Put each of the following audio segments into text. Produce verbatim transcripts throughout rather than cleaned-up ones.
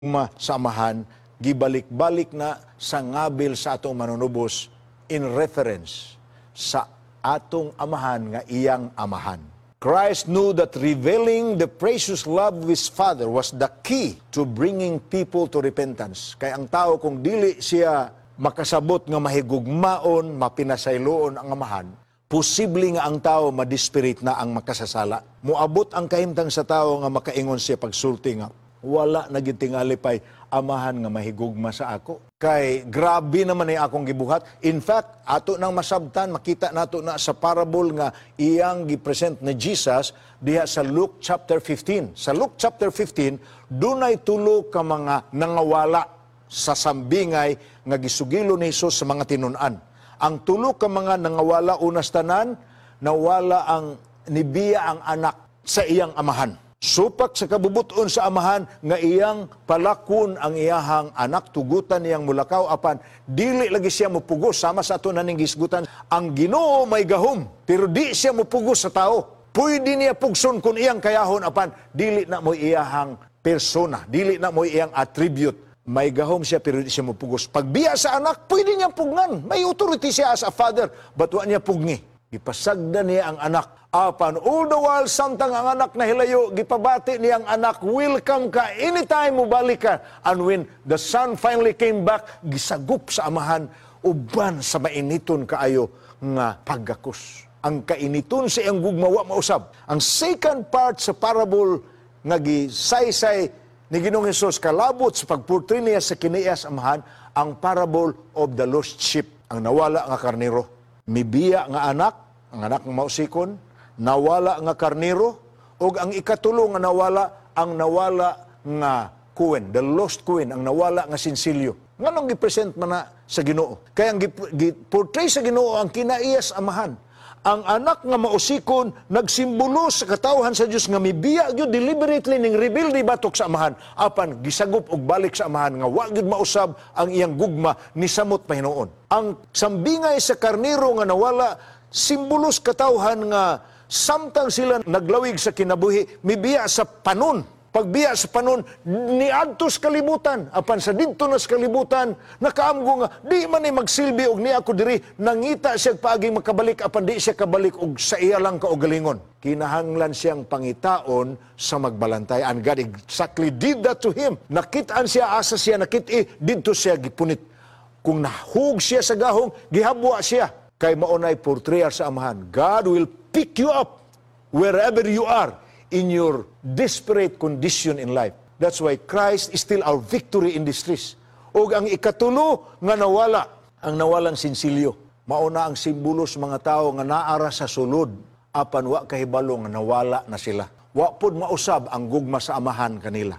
masamahan, gibalik-balik na sa ngabil sa atong manunubos in reference sa atong amahan nga iyang amahan. Christ knew that revealing the precious love of His Father was the key to bringing people to repentance. Kaya ang tao kung dili siya makasabot nga mahigugmaon, mapinasayloon ang amahan, posible nga ang tao madispirit na ang makasasala. Muabot ang kahimtang sa tao nga makaingon siya pagsulti nga, wala na gitingali pay amahan nga mahigugma sa ako. Kay grabe naman ay akong gibuhat. In fact, ato nang masabtan, makita nato na sa parable nga iyang gipresent ni Jesus diha sa Luke chapter fifteen. Sa Luke chapter fifteen, dunay tulo ka mga nangawala sa sambingay nga gisugilo ni Jesus sa mga tinun-an. Ang tulo ka mga nangawala unas tanan, nawala ang nibiya ang anak sa iyang amahan. Supak sa kabubuton sa amahan nga iyang palakon ang iyahang anak, tugutan niyang mulakaw apan dili lagi siya mupugos sama sa ato naning gisgutan. Ang Ginoo may gahom pero di siya mupugos sa tao. Pwede niya pugson kun iyang kayahon apan dili na mo iyahang persona, dili na mo iyang attribute. May gahom siya pero di siya mupugos. Pagbiya sa anak, pwede niya pugnan. May authority siya as a father, but wa niya pugni. Ipasagda niya ang anak. Apan, all the while, samtang ang anak na hilayo, gipabati niyang anak, welcome ka, anytime mo balik ka. And when the son finally came back, gisagup sa amahan, uban sa mainiton kaayo nga paggakus. Ang kainiton sa iyang gugmawa mausab. Ang second part sa parable nga gisaysay ni Ginoong Hesus kalabot sa pagportray niya sa kiniyas amahan, ang parable of the lost sheep, ang nawala nga karnero. Mibiya nga anak, ang anak ng mausikon, nawala nga karnero, o ang ikatulo nga nawala, ang nawala nga kuwen, the lost kuwen, ang nawala nga sinsilyo. Nganong gipresent man na sa Ginoo? Kaya ang giportray sa Ginoo ang kinaiyas amahan. Ang anak nga mausikon, nagsimbolo sa katawhan sa Diyos nga mibiya gyud deliberately ning reveal di batok sa amahan. Apan gisagup og balik sa amahan nga wa gyud mausab ang iyang gugma ni samot pahinuon. Ang sambingay sa karnero nga nawala, simbolos katawhan nga samtang sila naglawig sa kinabuhi, mibiya sa panon. Pagbiya sa panon, niadto sa kalibutan. Apan sa didto na sa kalibutan, nakaamgo nga, di man ay magsilbi og ni ako diri, nangita siya paaging makabalik, apan di siya kabalik og sa iya lang kaugalingon. Kinahanglan siyang pangitaon sa magbalantay. And God exactly did that to him. Nakitaan siya, asa siya, nakit-i, didto siya gipunit. Kung nahug siya sa gahong, gihabwa siya. Kay maunay portrayal sa amahan. God will pick you up wherever you are in your desperate condition in life. That's why Christ is still our victory in distress. O ang ikatulo nga nawala, ang nawalang sinsilyo. Mauna ang simbolo sa mga tao nga naara sa sulod, apan wa kahibalo nga nawala na sila. Wa pod mausab ang gugma sa amahan kanila.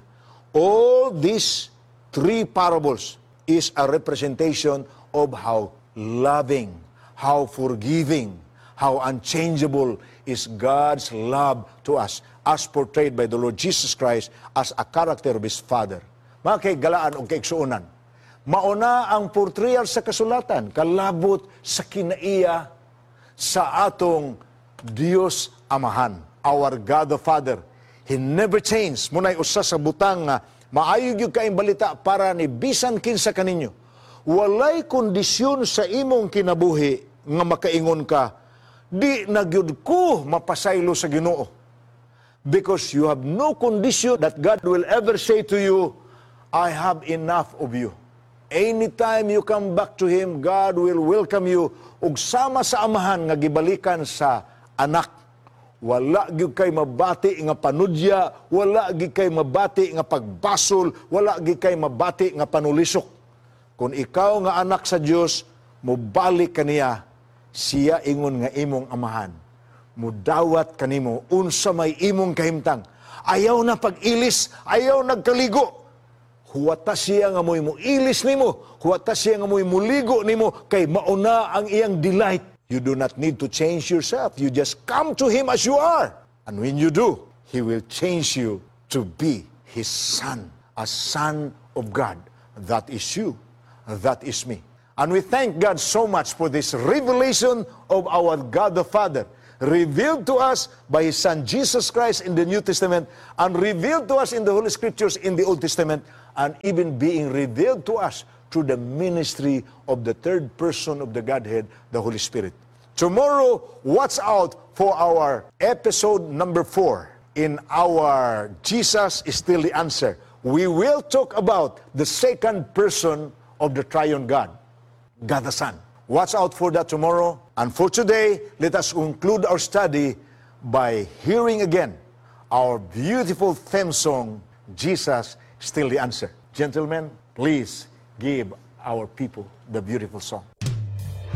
All these three parables is a representation of how loving, how forgiving, how unchangeable is God's love to us as portrayed by the Lord Jesus Christ as a character of His Father. Mga kay galaan o kaigsuunan. Mauna ang portrayal sa kasulatan, kalabot sa kinaiya sa atong Diyos Amahan, our God the Father. He never changed. Muna'y usa sa butang nga maayog yung kaing balita para ni bisan kinsa kaninyo. Walay kondisyon sa imong kinabuhi nga makaingon ka, di nagyud ko mapasaylo sa Ginoo. Because you have no condition that God will ever say to you, I have enough of you. Anytime you come back to Him, God will welcome you. Ug sama sa amahan nga gibalikan sa anak. Wala gyud kay mabati nga panudya, wala gyud kay mabati nga pagbasol, wala gyud kay mabati nga panulisok. Kung ikaw nga anak sa Dios, mobalik kaniya, siya ingon nga imong amahan. Mudawat kanimo unsa may imong kahimtang. Ayaw na pag-ilis, ayaw nagkaligo. Huwata siya nga mo'y mo ilis nimo, huwata siya nga mo'y muligo nimo, kay mauna ang iyang delight. You do not need to change yourself. You just come to Him as you are. And when you do, He will change you to be His son, a son of God. That is you. That is me. And we thank God so much for this revelation of our God the Father, revealed to us by His Son Jesus Christ in the New Testament, and revealed to us in the Holy Scriptures in the Old Testament, and even being revealed to us through the ministry of the third person of the Godhead, the Holy Spirit. Tomorrow, watch out for our episode number four in our Jesus is Still the Answer. We will talk about the second person of the triune God, God the Son. Watch out for that tomorrow. And for today, let us conclude our study by hearing again our beautiful theme song, Jesus Still the Answer. Gentlemen, please give our people the beautiful song.